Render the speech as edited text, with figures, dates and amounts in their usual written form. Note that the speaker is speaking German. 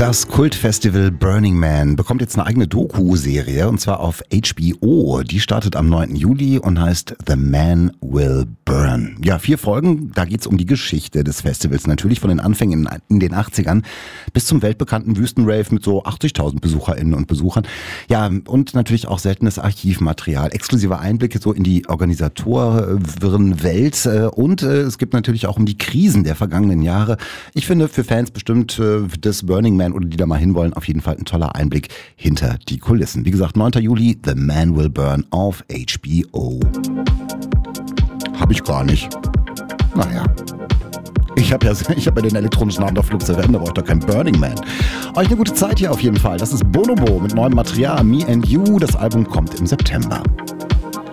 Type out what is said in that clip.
Das Kultfestival Burning Man bekommt jetzt eine eigene Doku-Serie und zwar auf HBO. Die startet am 9. Juli und heißt The Man Will Burn. Ja, 4 Folgen, da geht's um die Geschichte des Festivals. Natürlich von den Anfängen in den 80ern bis zum weltbekannten Wüstenrave mit so 80.000 BesucherInnen und Besuchern. Ja, und natürlich auch seltenes Archivmaterial, exklusive Einblicke so in die Organisatorenwelt und es gibt natürlich auch um die Krisen der vergangenen Jahre. Ich finde für Fans bestimmt des Burning Man oder die da mal hinwollen, auf jeden Fall ein toller Einblick hinter die Kulissen. Wie gesagt, 9. Juli, The Man Will Burn auf HBO. Hab ich gar nicht. Naja. Ich hab ja den elektronischen Abendflug zu werden, da braucht doch kein Burning Man. Euch eine gute Zeit hier auf jeden Fall. Das ist Bonobo mit neuem Material, Me and You. Das Album kommt im September.